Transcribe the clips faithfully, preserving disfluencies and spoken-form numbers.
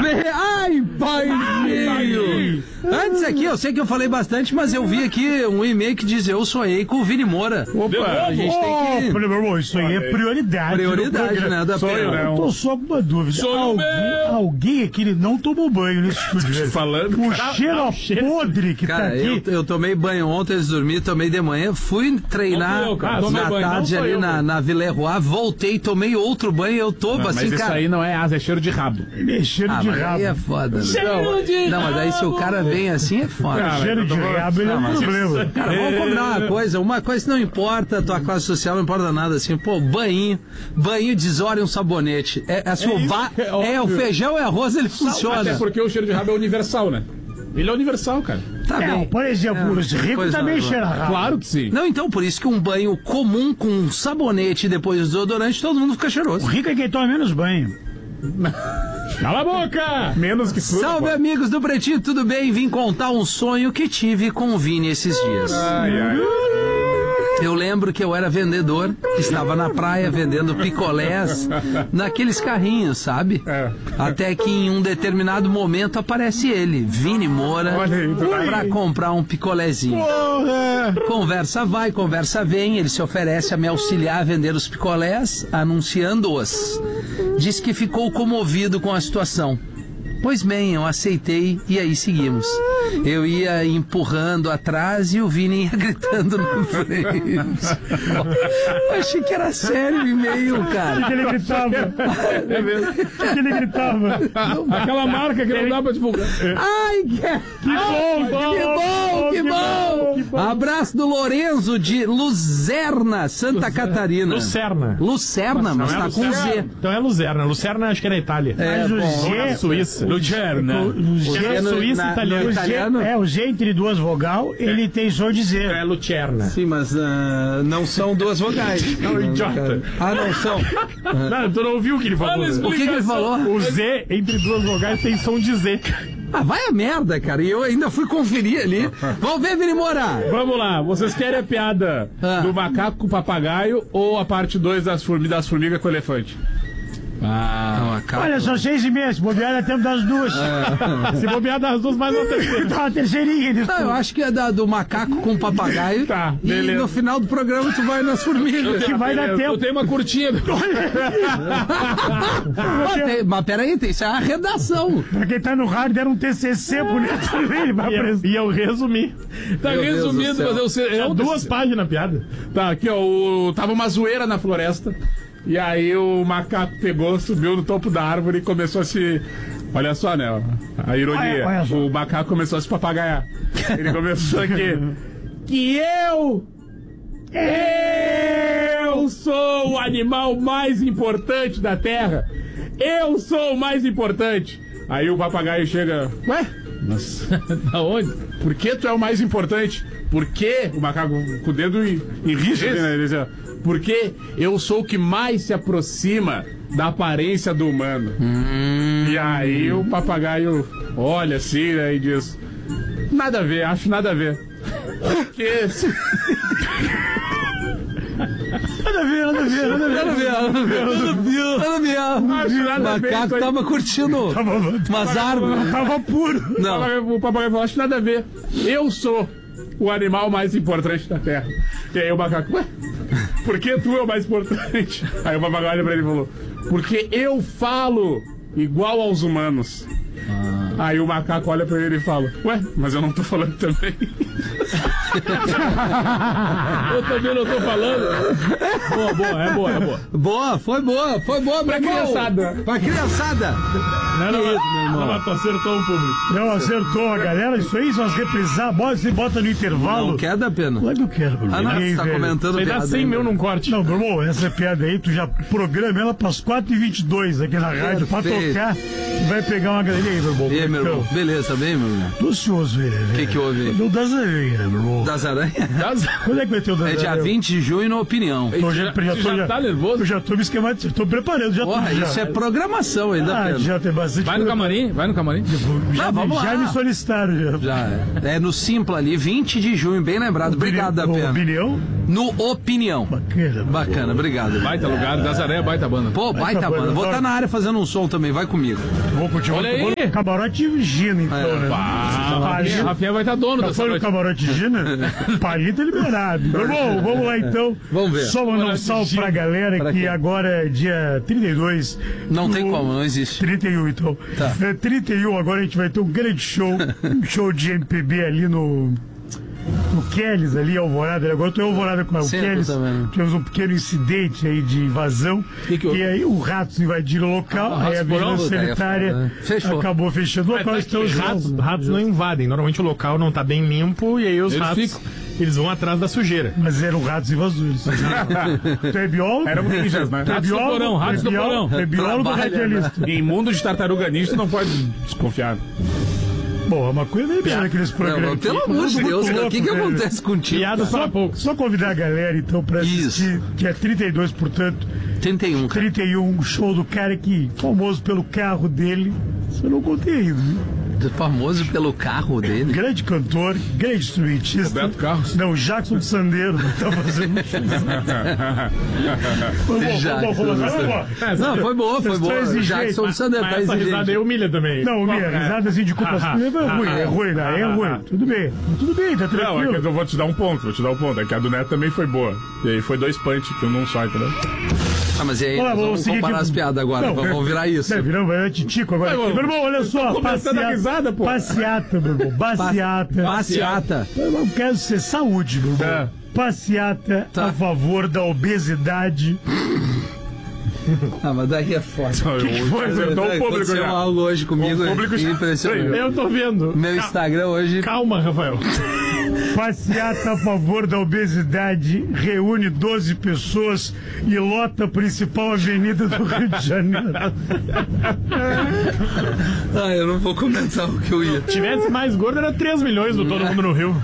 Ai, paizinho! Antes aqui, eu sei que eu falei bastante, mas eu vi aqui um e-mail que diz: eu sonhei com o Vini Moura. Opa, a gente tem que... Meu irmão, isso aí é prioridade. Prioridade, né? Da Sonho, pena. eu tô só com uma dúvida. Sonho Alguém, alguém aqui ele não tomou banho nesse estúdio. Falando, O cara, cheiro não, a cheiro. podre que Cara, tá aqui. eu, eu tomei banho ontem antes de dormir, tomei de manhã, fui treinar Não fui eu, cara. na Tomei banho, tarde não sou ali eu, na, velho. na Villeroy, voltei, tomei outro banho, eu tô Não, assim, mas isso cara. aí não é asa, é cheiro de rabo. Ele é cheiro Ah, de mas rabo. aí é foda. Né? Cheiro de Não, mas aí se o cara vem assim é foda. Cara, cheiro eu de tô- rabo, ele é Não, um mas problema. Cara, vamos combinar uma coisa, uma coisa que não importa, tua classe social não importa nada, assim, pô, banho, banho desora um sabonete. É, assim, o ba- que é é, o óbvio. feijão e arroz, ele funciona. Até porque o cheiro de rabo é universal, né? Ele é universal, cara. Tá É, bem. por exemplo, É, os ricos pois também não, cheiram a rabo. Claro que sim. Não, então, por isso que um banho comum com um sabonete e depois desodorante, todo mundo fica O cheiroso. rico é quem toma menos banho. Cala a boca! Menos que tudo. Salve, pô. amigos do Pretinho, tudo bem? Vim contar um sonho que tive com o Vini esses dias. Ai, ai. Eu lembro que eu era vendedor, estava na praia vendendo picolés naqueles carrinhos, sabe? É. Até que em um determinado momento aparece ele, Vini Moura, Olha aí, tu tá pra aí. comprar um picolézinho. Conversa vai, conversa vem, ele se oferece a me auxiliar a vender os picolés, anunciando-os. Diz que ficou comovido com a situação. Pois bem, eu aceitei e aí seguimos. Eu ia empurrando atrás e o Vini ia gritando na frente. Eu achei que era sério o e-mail, O que cara. ele gritava? É mesmo. O que ele gritava? Aquela marca que não dá pra divulgar. Ai, que, Que bom, que bom, que bom. que bom. Abraço do Lorenzo de Luzerna, Santa Catarina. Lucerna. Lucerna, mas Não é tá com Lucerna. Z. Então é Luzerna. Lucerna acho que é na Itália. É, Mas o bom. Ou na G... Suíça. Lucerna. O G, É no- Suíça na- italiano. no o G italiano? é, o G entre duas vogal, ele tem som de Z. É Lucerna. Sim, mas ah, não são duas vogais. Não, idiota. Ah, não são. Não, tu não ouviu o que ele falou. O que, que ele falou? O Z entre duas vogais tem som de Z. Ah, vai a merda, cara. E eu ainda fui conferir ali. Vamos ver, Vini Moura. Vamos lá, vocês querem a piada Ah. do macaco com o papagaio ou a parte dois das, formi das formigas com o elefante? Ah, Olha, são seis e meia, se bobear, dá tempo das duas. Se bobear das duas, mais uma terceira. Dá uma terceirinha. nisso Não, eu tudo. acho que é da, do macaco com o papagaio. Tá, e beleza. no final do programa tu vai nas formigas. Que vai dar Eu tempo. tenho uma curtinha. Ah, tem- mas peraí, tem, isso é a redação. Pra quem tá no rádio, deram um T C C bonito também, ele vai E eu, apresentar. e eu resumi. Tá Meu Deus resumindo, do céu. mas eu sei. Tinha eu- duas páginas a piada. Tá, aqui, ó. O, tava uma zoeira na floresta. E aí o macaco pegou, subiu no topo da árvore e começou a se. Olha só, né? ó, A ironia. Olha- olha só. O macaco começou a se papagaiar. Ele começou aqui. Que eu. Eu sou o animal mais importante da Terra. Eu sou o mais importante. Aí o papagaio chega. Ué? Mas da onde? Por que tu é o mais importante? Por que? O macaco com o dedo em, em rígido, né? Ele dizia, porque eu sou o que mais se aproxima da aparência do humano. E aí o papagaio olha assim, né, e diz: nada a ver, acho nada a ver. Porque. Nada a ver, nada a ver, nada a ver. Nada a ver, nada a ver, nada a ver, nada a ver. Acho O nada a ver isso macaco aí. tava curtindo umas árvores. Tava puro. Não. O papagaio falou: acho nada a ver. Eu sou o animal mais importante da Terra. E aí o macaco: ué, por que tu é o mais importante? Aí o papagaio olha pra ele e falou: porque eu falo igual aos humanos. Aí o macaco olha pra ele e fala: ué, mas eu não tô falando também. Eu também não tô falando. Boa, boa, é boa, é boa. Boa, foi boa, foi boa Pra meu irmão. criançada. Pra criançada. Não, não, isso, meu irmão. Não, tu acertou o público. Não, acertou a galera. Isso aí, só as reprisar, bota, você bota no intervalo. Não quer dar pena. Claro que eu quero, Bruno. Ah, não, Ninguém, você tá velho. comentando Você dá piada cem ainda. mil num corte. Não, meu irmão, essa piada aí, tu já programa ela pras quatro e vinte e dois aqui na rádio pra Perfeito. tocar. Vai pegar uma galerinha aí, meu irmão. E aí, meu Então, irmão? Beleza, bem, meu irmão? tô ansioso, velho. O que que houve aí? Não dá essa veia, meu irmão. Das Aranhas? Das... Quando é que vai ter o das É dia Aranhas? vinte de junho na opinião. Eu já, já, Você tô, já tá nervoso? Eu já tô me esquematizando, tô preparando, já Porra, tô. Já. isso é programação ainda, Ah, Pedro. já tem bastante. Vai no camarim, vai no camarim. Já, Não, vamos já lá. me solicitaram. Já. Já é. É no Simpla ali, vinte de junho, bem lembrado. Obrigado, da pena. Opinião? No Opinião. Bacana. Bacana, obrigado. Baita lugar, das areias, baita banda. Pô, baita Baita banda. banda. Vou estar na área fazendo um som também, vai comigo. Vou continuar. Olha aí. Vou no camarote Gina, então, É. né? Ah, Palito. Rafinha, Rafinha vai estar dono Já dessa foi no noite. camarote Gina? Palito é liberado. Bom, vamos lá então. Vamos ver. Só mandar um salve pra galera Pra que quê? agora é dia trinta e dois. Não tem no- como, não existe. trinta e um, então. Tá. É, trinta e um, agora a gente vai ter um grande show. Um show de M P B ali no. No Kellys ali, Alvorada. Agora eu tô em Alvorada com o Sempre Kellys. também. Tivemos um pequeno incidente aí de invasão. Que que houve? E aí o Ratos invadiram o local. Ah, aí a Ratos foram? vigilância Daí é sanitária foda, né? Fechou. acabou fechando o local. Então, Ratos, ratos não invadem. Normalmente o local não tá bem limpo e aí os Eles ratos ficam. eles vão atrás da sujeira. Mas eram ratos invasores. Tu é biólogo? Eram ninjas, né? Tu é Ratos do biólogo? porão, ratos Tu é do biólogo? porão. Tu é biólogo ou Trabalha, radialista? Em mundo de tartaruga ninja, não pode desconfiar. Bom, a maconha não é bem naqueles Não, programas. mas pelo aqui. amor de Tudo Deus, muito cara, o que, que louco, velho. acontece contigo? Piada Só, para poucos. só convidar a galera, então, pra assistir, Isso. que é trinta e dois, portanto, trinta e um, cara. trinta e um, show do cara que, famoso pelo carro dele, isso eu não contei ainda, viu? Famoso pelo carro dele. Grande cantor, grande instrumentista. Roberto Carlos. Não, Jackson de Sandeiro, tá fazendo um show. Vamos, Já. vamos, vamos, vamos, vamos. Não, foi boa, foi Vocês boa. estão exigentes, Jackson mas- Sander Mas tá essa risada aí exigente. humilha também. Não, Mia, É. risada assim de culpa Ah, é ruim, é ruim, né? É ruim. Tudo bem, tudo bem, tá Não, é que tranquilo. eu vou te dar um ponto, vou te dar um ponto. É que a do Neto também foi boa. E aí foi dois punch que um não só, entendeu? Ah, mas e aí, Vamos lá, nós vamos vamos seguir comparar aqui. as piadas agora, Não, vamos virar isso. É, viramos, vai Titico agora. Vai, Meu irmão, olha só, começando a risada, pô. passeata, meu irmão, passeata. Passeata. Eu quero ser saúde, meu irmão. É. Passeata Tá. a favor da obesidade. Ah, mas daí é foda. Eu foi, acertou o público Aconteceu já. algo hoje comigo, O público já- impressionante. Eu tô vendo. Meu Instagram hoje... Calma, Rafael. Passeata a favor da obesidade reúne doze pessoas e lota a principal avenida do Rio de Janeiro. Ah, eu não vou comentar o que eu ia. Se tivesse mais gordo, era três milhões do Todo Mundo no Rio.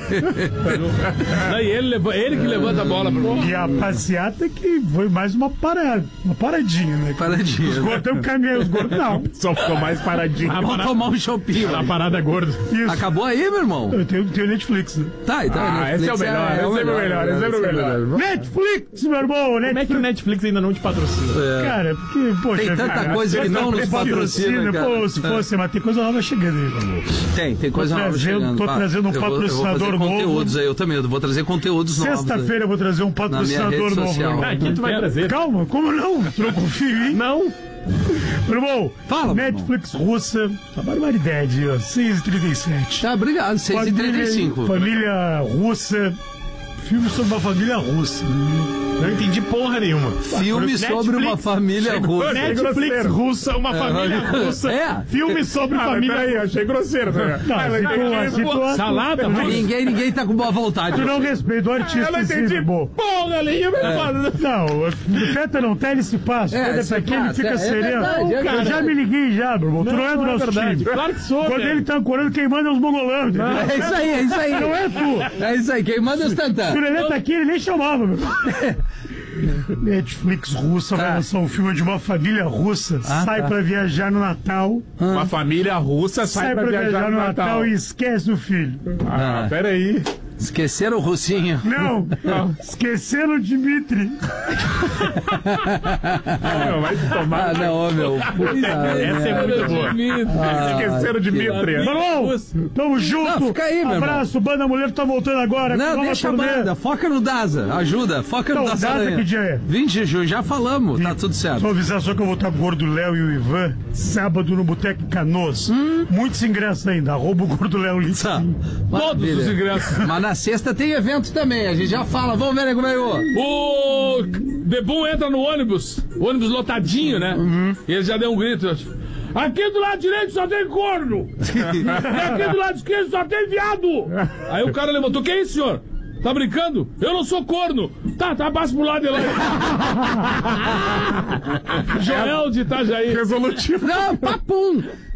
Daí ele, leva- ele que levanta a bola pro E a passeata que foi mais uma parada, uma paradinha, né? Paradinha. Os gordos estão caminhando, os gordos não. Só ficou mais paradinho. A Vamos parada, tomar um shopping. a parada gordo. Isso. Acabou aí, meu irmão? Eu tenho, tenho Netflix. Né? Tá, então. Ah, Netflix esse é o melhor, esse é o melhor, esse é o melhor. Netflix, meu irmão! Como é que o Netflix. Netflix ainda não te patrocina? Cara, porque, poxa, Tem tanta cara, coisa que não nos patrocina, cara. Pô, se fosse, mas tem coisa nova chegando aí, meu irmão. Tem, tem coisa Tô nova trazendo- chegando. tô Ah, trazendo um eu vou- patrocinador eu vou fazer novo. conteúdos aí, eu também. Eu vou trazer conteúdos novos. aí. Sexta-feira eu vou trazer um minha patrocinador rede novo, social. meu Ah, irmão. aqui tu vai trazer. Calma, como não? Tu não confia em mim? Não. Meu irmão, Fala, meu Netflix russa, a barbaridade, ó, seis e trinta e sete. Tá, obrigado. seis e trinta e cinco. Família russa, filme sobre uma família russa. Não entendi porra nenhuma. Filme sobre uma família russa. Netflix russa, uma família russa. É. Filme sobre Ah, mas família peraí, achei grosseiro. Né? Não, Ah, ela se tu- entendi. se tu- Salada, tu não- Ninguém, ninguém tá com boa vontade. Tu não respeita o artista Ela em si, entendi. bom. Porra, linha, meu foda. Não, o Feta não tem, ele se passa. É, Quando ele se tá aqui, ele passa, fica é sereno. verdade, é Eu verdade. já me liguei já, meu irmão. Tu não é do não é nosso verdade. time. Claro que sou, Quando velho. ele tá ancorando, quem manda é os mongolãs. entendeu? É isso aí, é isso aí. Não é tu. É isso aí, quem manda é os Se o tantã. Lelê tá aqui, ele nem chamava, meu. Netflix russa vai Tá. lançar um filme de uma família russa. Ah, sai tá. pra viajar no Natal. Uma família russa sai, Sai pra viajar no Natal. e esquece o filho. Ah, peraí. Esqueceram o Russinho. Não, esqueceram o Dimitri. Não, vai tomar. Ah, não, ô, meu. Puta, Essa é muito boa. Esqueceram de Dmitri. Irmão, tamo junto. Não, fica aí, meu irmão. Abraço, Banda Mulher tá voltando agora. com Não, nova deixa a turnê. banda. Foca no Daza. Ajuda. Foca no Então, Daza. data Aranha. que dia é? vinte de junho, já falamos. Tá tudo Só certo. avisar só que eu vou estar gordo Léo e o Ivan sábado no Boteco Canoas. Hum. Muitos ingressos ainda. Arroba o gordo Léo Lins. Tá. Todos os Maravilha. ingressos. Mas na sexta tem evento também. A gente já fala. Vamos ver, né, como é que O Debum entra no ônibus, o ônibus lotadinho, né? E ele já deu um grito. Aqui do lado direito só tem corno! E aqui do lado esquerdo só tem viado! Aí o cara levantou, que é isso, senhor? Tá brincando? Eu não sou corno! Tá, tá, passa pro lado de lá. Joel de Itajaí. Resolutivo. Não, papum!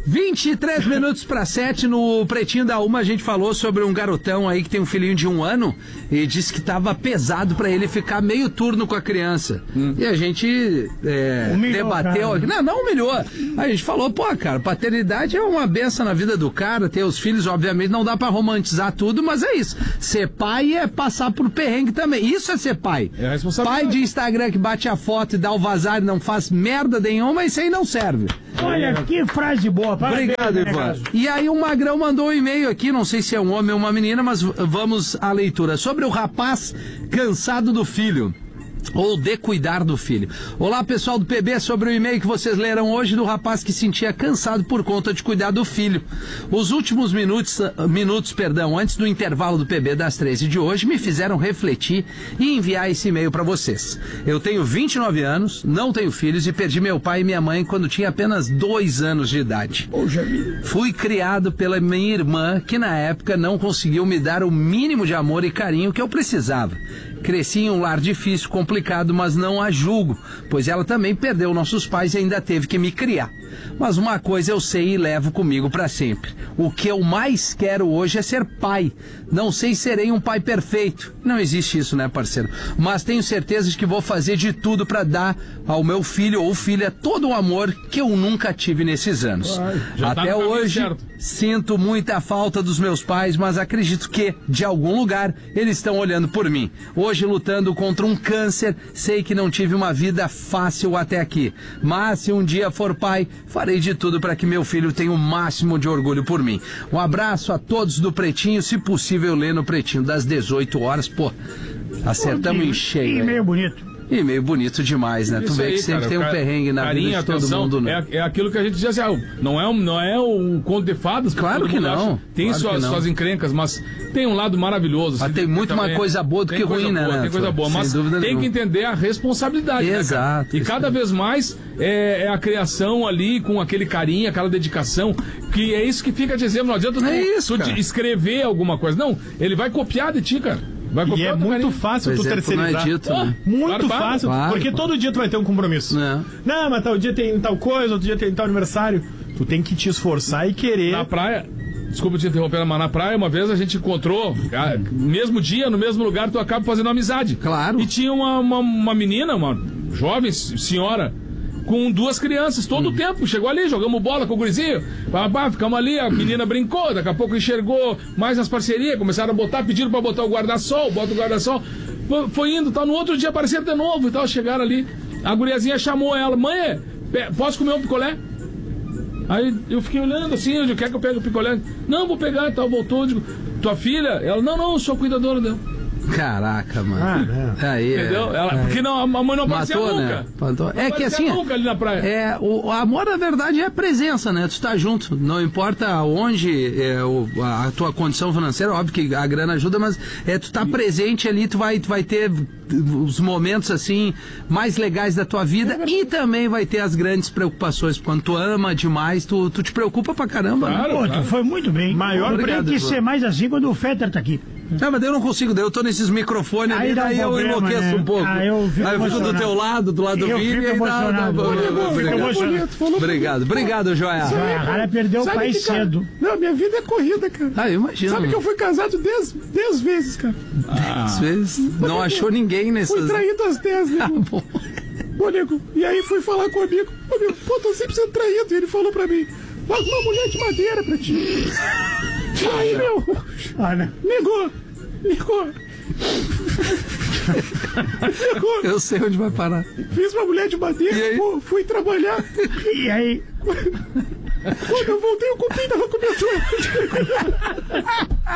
vinte e três minutos para sete no Pretinho da Uma, a gente falou sobre um garotão aí que tem um filhinho de um ano e disse que tava pesado para ele ficar meio turno com a criança. Hum. E a gente é, humilhou, debateu cara. aqui. Não, não humilhou. A gente falou, pô, cara, paternidade é uma benção na vida do cara, ter os filhos, obviamente, não dá para romantizar tudo, mas é isso. Ser pai é passar por perrengue também. Isso é ser pai. É a responsabilidade. Pai de Instagram que bate a foto e dá o vazar e não faz merda nenhuma, isso aí não serve. Olha, que frase boa. Parabéns, Obrigado, né, Ivan. cara? E aí o Magrão mandou um e-mail aqui, não sei se é um homem ou uma menina, mas vamos à leitura. Sobre o rapaz cansado do filho. Ou de cuidar do filho. Olá, pessoal do P B, sobre o e-mail que vocês leram hoje do rapaz que sentia cansado por conta de cuidar do filho. Os últimos minutos, minutos, perdão, antes do intervalo do P B das treze de hoje, me fizeram refletir e enviar esse e-mail para vocês. Eu tenho vinte e nove anos, não tenho filhos e perdi meu pai e minha mãe quando tinha apenas dois anos de idade. Fui criado pela minha irmã, que na época não conseguiu me dar o mínimo de amor e carinho que eu precisava. Cresci em um lar difícil, complicado, mas não a julgo, pois ela também perdeu nossos pais e ainda teve que me criar. Mas uma coisa eu sei e levo comigo para sempre. O que eu mais quero hoje é ser pai. Não sei se serei um pai perfeito. Não existe isso, né, parceiro? Mas tenho certeza de que vou fazer de tudo para dar ao meu filho ou filha todo o amor que eu nunca tive nesses anos. Já tá Até no caminho hoje, certo. sinto muita falta dos meus pais, mas acredito que, de algum lugar, eles estão olhando por mim. Hoje, lutando contra um câncer, sei que não tive uma vida fácil até aqui. Mas, se um dia for pai, farei de tudo para que meu filho tenha o máximo de orgulho por mim. Um abraço a todos do Pretinho, se possível, ler no Pretinho das dezoito horas. Pô, acertamos em cheio. E meio hein? bonito. E meio bonito demais, né? Tu Isso vê aí, que sempre cara, tem um ca- perrengue na carinho, vida de todo atenção, mundo, né? É, é aquilo que a gente diz assim, ah, não é, um, não é um conto de fadas. que Claro todo que mundo não, acha. Tem claro suas, que não. suas encrencas, mas tem um lado maravilhoso. Mas assim, tem muito também. mais coisa boa do Tem que coisa ruim, né, boa, Tem Neto? coisa boa, Sem mas dúvida tem nenhuma. que entender a responsabilidade, né, cara? Exato, E isso cada aí. vez mais é, é a criação ali com aquele carinho, aquela dedicação, que é isso que fica dizendo, não adianta tu, É isso, tu cara. de- escrever alguma coisa. Não, ele vai copiar de ti, cara. Vai E copiar é o teu muito carinho. fácil O tu exemplo não é terceirizar. dito, né? Muito Claro, claro. fácil, Claro, porque claro. todo dia tu vai ter um compromisso. É. Não, mas tal dia tem tal coisa, outro dia tem tal aniversário. Tu tem que te esforçar e querer. Na praia, desculpa te interromper, mas na praia uma vez a gente encontrou, ah, mesmo dia, no mesmo lugar, tu acaba fazendo amizade. Claro. E tinha uma, uma, uma menina, uma jovem senhora, com duas crianças, todo o tempo. Chegou ali, jogamos bola com o gurizinho, pá, pá, ficamos ali, a menina brincou, daqui a pouco enxergou mais as parcerias, começaram a botar, pediram pra botar o guarda-sol, bota o guarda-sol. Foi- Foi indo, tal, no outro dia apareceram de novo e tal, chegaram ali. A guriazinha chamou ela, mãe, pe- posso comer um picolé? Aí eu fiquei olhando assim, eu digo, quer que eu pegue o picolé? Não, vou pegar e tal, voltou, eu digo, tua filha? Ela, não, não, eu sou a cuidadora dela. Caraca, mano. Ah, não. Aí, é- Entendeu? Ela, porque não, a mãe não aparecia Matou, nunca. né? Matou. Não É que aparecia assim, nunca ali na praia. é, o, o amor, na verdade, é a presença, né? Tu tá junto. Não importa onde é, o, a tua condição financeira, óbvio que a grana ajuda, mas é, tu tá presente ali, tu vai, tu vai ter os momentos, assim, mais legais da tua vida e também vai ter as grandes preocupações. Quando tu ama demais, tu, tu te preocupa pra caramba, né? Claro. Pô, tu foi muito bem. Maior Obrigado, Tem que Ivan. ser mais assim quando o Fetter tá aqui. Ah, mas daí eu não consigo, daí eu tô nesses microfones Aí ali, dá um daí eu problema, enlouqueço né? um pouco. Ah, eu fico Aí eu fico do emocionado. teu lado, do lado do Eu Vini, fico e aí dá- dá- emocionado. dá- Eu fico Obrigado. emocionado. Obrigado, obrigado, Joia. A cara perdeu o Sabe pai que, cara, cedo. Não, minha vida é corrida, cara. Ah, eu imagino. Sabe que eu fui casado dez, dez vezes, cara. Às vezes não achou ninguém nessas... Fui traído às dez, Ah, nego. bom. Ô, nego, e aí fui falar com o amigo. Ô, amigo, pô, tô sempre sendo traído. E ele falou pra mim, faz uma mulher de madeira pra ti. Aí, meu, Ah, né? negou, negou. negou. Eu sei onde vai parar. Fiz uma mulher de E madeira, aí? pô, fui trabalhar. E aí, Quando eu voltei, o cupim tava com meu joelho.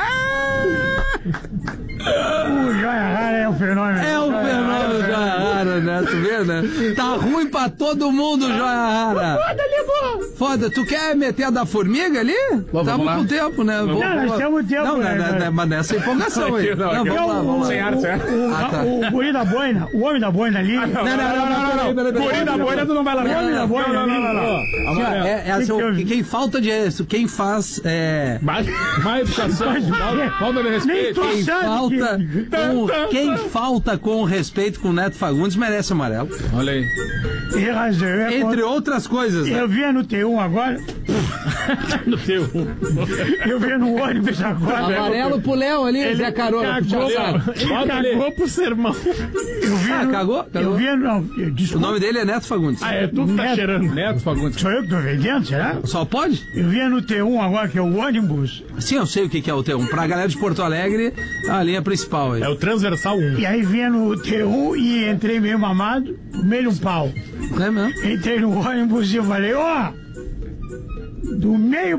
o Joia Rara é um fenômeno. É o fenômeno Joia Rara, né? Tu vê, né? Tá ruim pra todo mundo, Joia Rara. Foda, negou. Foda, tu quer meter a da formiga ali? Tamo lá. com tempo, né? Vamos- Não, nós temos tempo, Não, né, né, né, né? né, mas nessa empolgação aí. Não, Não, aqui vamos lá, vamos lá. Sem ar, sem ar. O, Ah, tá. o guri da boina, o homem da boina ali. Não, não, não, não, não, não, não. Guri da boina, tu não vai largar. O homem da boina Não, não, ali. não, não, não. Assim, ó, Amarelo. é, é assim, Que que o- houve? quem falta de quem faz é, Mais, mais educação, falta- falta de Nem respeito. tu quem sabe falta que... com, quem falta com respeito com o Neto Fagundes merece amarelo. Olha aí. Tem razão. é Entre contra- outras coisas, né? Eu vi no T um agora, No teu. Eu vi no ônibus agora. Amarelo pro Léo ali, Zé Carona. Cagou, puxa saco. ele cagou pro sermão. Eu vi Ah, no, cagou? Eu Cagou. vi no... eu- O Desculpa, nome dele é Neto Fagundes. Ah, é tu que tá Neto. cheirando. Neto Fagundes. sou eu que tô vendendo, será? Só pode? Eu vi no T um agora, que é o ônibus. Sim, eu sei o que que é o T um. Pra galera de Porto Alegre, a linha principal aí. É o transversal um. E aí vinha no T um e entrei meio mamado, meio um pau. É mesmo? Entrei no ônibus e eu falei, ó, do meio